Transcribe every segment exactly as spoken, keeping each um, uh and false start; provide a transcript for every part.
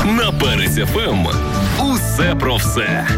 На Перець еф ем усе про все.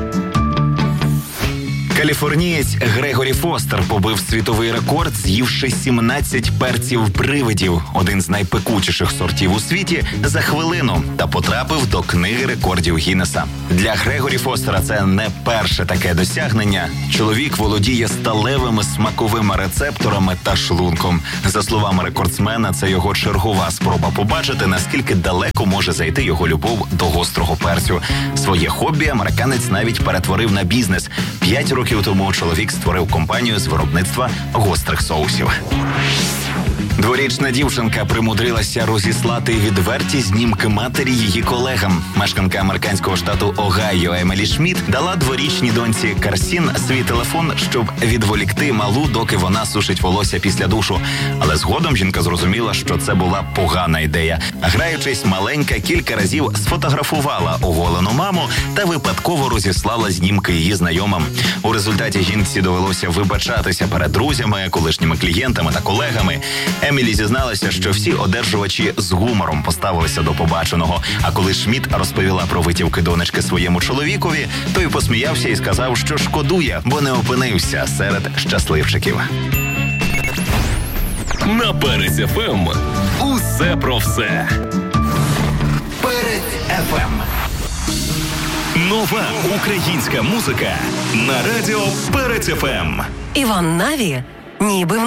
Каліфорнієць Грегорі Фостер побив світовий рекорд, з'ївши сімнадцять перців-привидів, один з найпекучіших сортів у світі, за хвилину, та потрапив до книги рекордів Гіннеса. Для Грегорі Фостера це не перше таке досягнення. Чоловік володіє сталевими смаковими рецепторами та шлунком. За словами рекордсмена, це його чергова спроба побачити, наскільки далеко може зайти його любов до гострого перцю. Своє хобі американець навіть перетворив на бізнес. П'ять років тому чоловік створив компанію з виробництва гострих соусів. Дворічна дівчинка примудрилася розіслати відверті знімки матері її колегам. Мешканка американського штату Огайо Емілі Шміт дала дворічній доньці Карсін свій телефон, щоб відволікти малу, доки вона сушить волосся після душу. Але згодом жінка зрозуміла, що це була погана ідея. Граючись, маленька кілька разів сфотографувала оголену маму та випадково розіслала знімки її знайомим. У результаті жінці довелося вибачатися перед друзями, колишніми клієнтами та колегами. Емілі зізналася, що всі одержувачі з гумором поставилися до побаченого. А коли Шміт розповіла про витівки донечки своєму чоловікові, той посміявся і сказав, що шкодує, бо не опинився серед щасливчиків. На Перець еф ем усе про все. Перець еф ем. Нова українська музика на радіо Перець еф ем. Іван Наві ніби в